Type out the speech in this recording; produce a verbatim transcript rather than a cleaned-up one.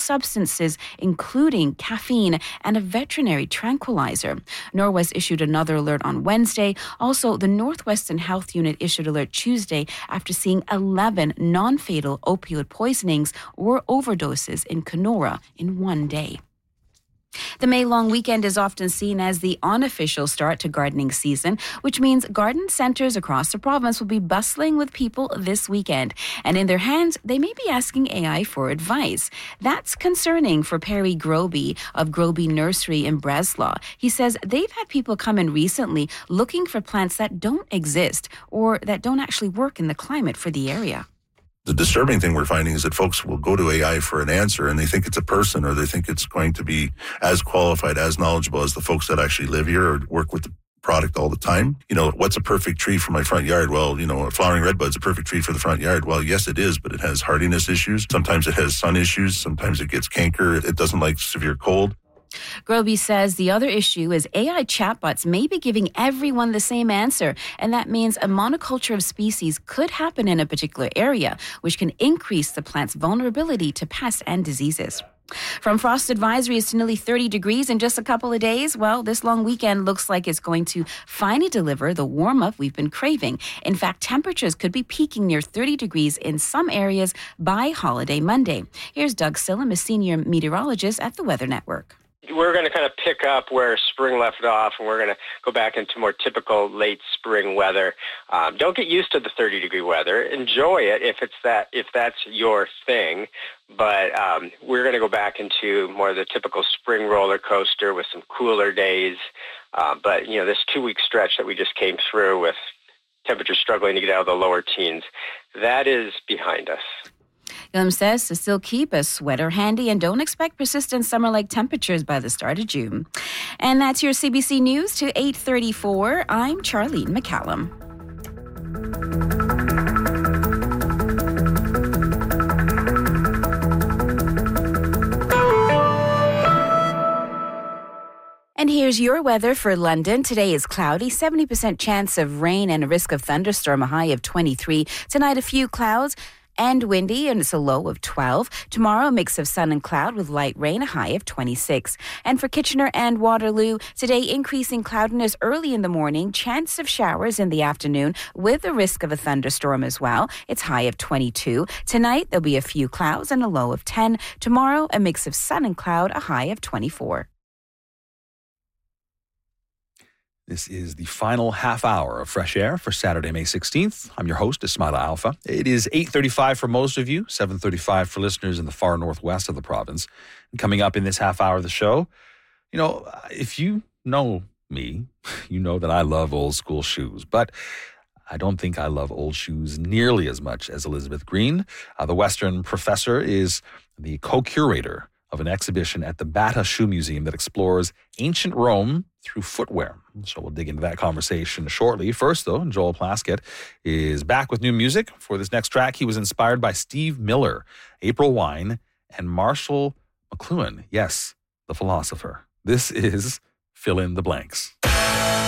substances, including caffeine and a veterinary tranquilizer. Norwest issued another alert on Wednesday. Also, the Northwestern Health Unit issued alert Tuesday after seeing eleven non-fatal opioid poisonings or overdoses in Kenora in one day. The May long weekend is often seen as the unofficial start to gardening season, which means garden centres across the province will be bustling with people this weekend. And in their hands, they may be asking A I for advice. That's concerning for Perry Groby of Groby Nursery in Breslau. He says they've had people come in recently looking for plants that don't exist or that don't actually work in the climate for the area. The disturbing thing we're finding is that folks will go to A I for an answer and they think it's a person or they think it's going to be as qualified, as knowledgeable as the folks that actually live here or work with the product all the time. You know, what's a perfect tree for my front yard? Well, you know, a flowering redbud's a perfect tree for the front yard. Well, yes, it is, but it has hardiness issues. Sometimes it has sun issues. Sometimes it gets canker. It doesn't like severe cold. Groby says the other issue is A I chatbots may be giving everyone the same answer, and that means a monoculture of species could happen in a particular area, which can increase the plant's vulnerability to pests and diseases. From frost advisories to nearly thirty degrees in just a couple of days, well, this long weekend looks like it's going to finally deliver the warm-up we've been craving. In fact, temperatures could be peaking near thirty degrees in some areas by holiday Monday. Here's Doug Sillam, a senior meteorologist at the Weather Network. We're going to kind of pick up where spring left off, and we're going to go back into more typical late spring weather. Um, don't get used to the thirty degree weather. Enjoy it if it's that if that's your thing. But um, we're going to go back into more of the typical spring roller coaster with some cooler days. Uh, but you know, this two week stretch that we just came through with temperatures struggling to get out of the lower teens, that is behind us. Gillum says to still keep a sweater handy and don't expect persistent summer-like temperatures by the start of June. And that's your C B C News to eight thirty-four. I'm Charlene McCallum. And here's your weather for London. Today is cloudy, seventy percent chance of rain and a risk of thunderstorm, a high of twenty-three. Tonight, a few clouds and windy, and it's a low of twelve. Tomorrow, a mix of sun and cloud with light rain, a high of twenty-six. And for Kitchener and Waterloo, today increasing cloudiness early in the morning, chance of showers in the afternoon with the risk of a thunderstorm as well. It's high of twenty-two. Tonight, there'll be a few clouds and a low of ten. Tomorrow, a mix of sun and cloud, a high of twenty-four. This is the final half hour of Fresh Air for Saturday, May sixteenth. I'm your host, Ismaila Alfa. It is eight thirty-five for most of you, seven thirty-five for listeners in the far northwest of the province. And coming up in this half hour of the show, you know, if you know me, you know that I love old school shoes, but I don't think I love old shoes nearly as much as Elizabeth Green. Uh, the Western professor is the co-curator of an exhibition at the Bata Shoe Museum that explores ancient Rome through footwear. So we'll dig into that conversation shortly. First, though, Joel Plaskett is back with new music. For this next track, he was inspired by Steve Miller, April Wine, and Marshall McLuhan. Yes, the philosopher. This is Fill in the Blanks.